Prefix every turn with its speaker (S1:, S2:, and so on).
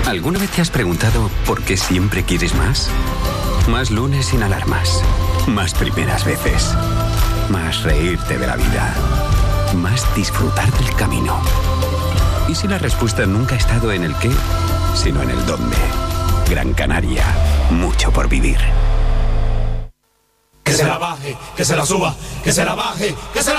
S1: ¿Alguna vez te has preguntado por qué siempre quieres más? Más lunes sin alarmas. Más primeras veces. Más reírte de la vida. Más disfrutar del camino. ¿Y si la respuesta nunca ha estado en el qué, sino en el dónde? Gran Canaria. Mucho por vivir.
S2: Que se la baje, que se la suba, que se la baje, que se la